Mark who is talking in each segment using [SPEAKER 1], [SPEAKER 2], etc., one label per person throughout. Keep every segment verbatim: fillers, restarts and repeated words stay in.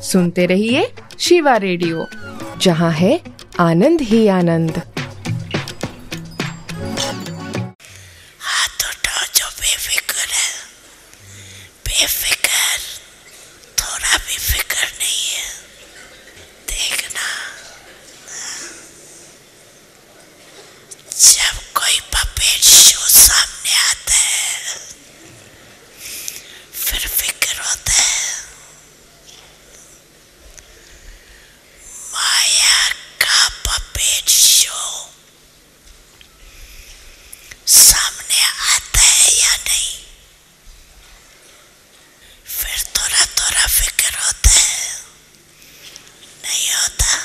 [SPEAKER 1] सुनते रहिए शिवा रेडियो, जहाँ है आनंद ही आनंद।
[SPEAKER 2] हाथ उठाओ जो बेफिक्र है, बेफिक्र, थोड़ा भी फिक्र नहीं है। देखना, जब कोई पपेट शो सामने आता है फिर फिक्र होता है। माया का पपेट शो सामने आता है या नहीं, फिर थोड़ा थोड़ा फिक्र होता है, नहीं होता?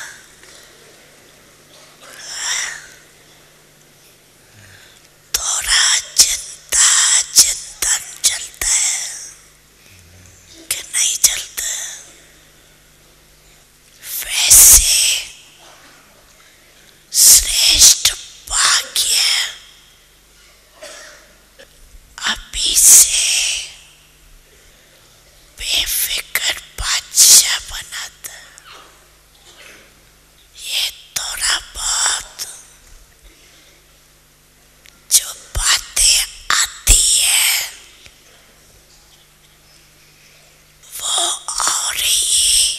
[SPEAKER 2] थोड़ा चिंता चिंतन चलता है कि नहीं चलता? वैसे श्रेष्ठ भाग्य अभी से बेफिक्र बादशाह बना था। ये थोड़ा बहुत जो बातें आती है वो और ही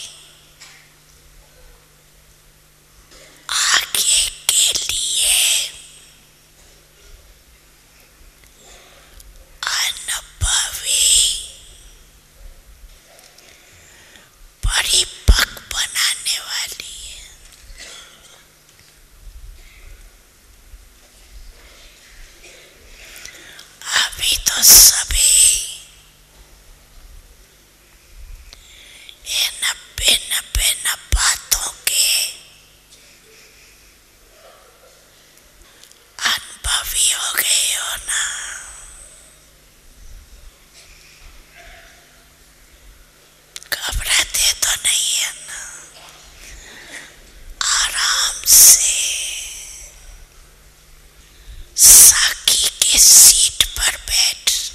[SPEAKER 2] आगे के लिए अनुभवी परिपक्व बनाने वाली है। अभी तो सभी इन भिन्न भिन्न बातों के अनुभवी हो गए हो ना। घबराते तो नहीं है ना? आराम से